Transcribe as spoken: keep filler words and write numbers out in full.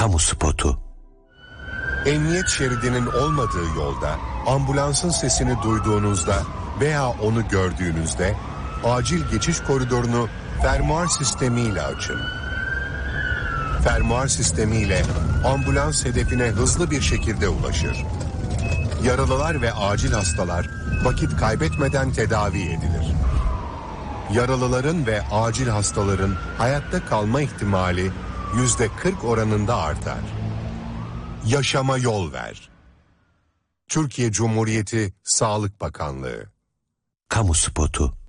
Kamu spotu. Emniyet şeridinin olmadığı yolda ambulansın sesini duyduğunuzda veya onu gördüğünüzde acil geçiş koridorunu fermuar sistemiyle açın. Fermuar sistemiyle ambulans hedefine hızlı bir şekilde ulaşır. Yaralılar ve acil hastalar vakit kaybetmeden tedavi edilir. Yaralıların ve acil hastaların hayatta kalma ihtimali yüzde kırk oranında artar. Yaşama yol ver. Türkiye Cumhuriyeti Sağlık Bakanlığı. Kamu spotu.